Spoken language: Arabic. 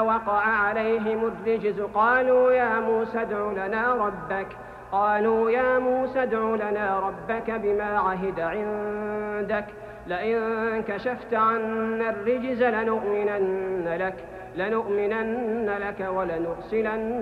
وقع عليهم الرجز قالوا يا موسى ادع لنا ربك بما عهد عندك لئن كشفت عنا الرجز لنؤمنن لك ولنرسلن